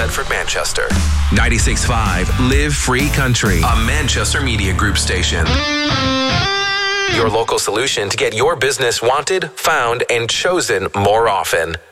Brentford, Manchester. 96.5 Live Free Country, a Manchester Media Group station. Your local solution to get your business wanted, found, and chosen more often.